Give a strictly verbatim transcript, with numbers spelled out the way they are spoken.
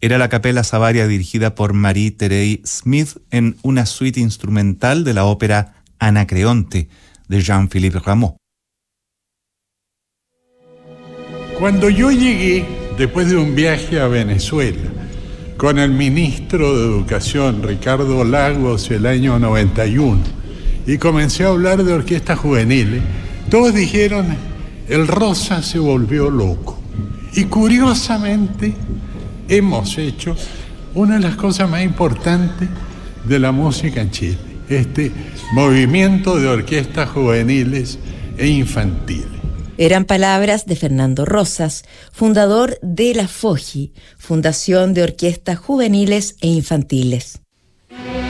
Era la Capella Savaria dirigida por Marie-Thérèse Smith en una suite instrumental de la ópera Anacreonte de Jean-Philippe Rameau. Cuando yo llegué, después de un viaje a Venezuela, con el ministro de Educación, Ricardo Lagos, el año noventa y uno, y comencé a hablar de orquestas juveniles, todos dijeron, el Rosa se volvió loco. Y curiosamente, hemos hecho una de las cosas más importantes de la música en Chile, este movimiento de orquestas juveniles e infantiles. Eran palabras de Fernando Rosas, fundador de la FOJI, Fundación de Orquestas Juveniles e Infantiles.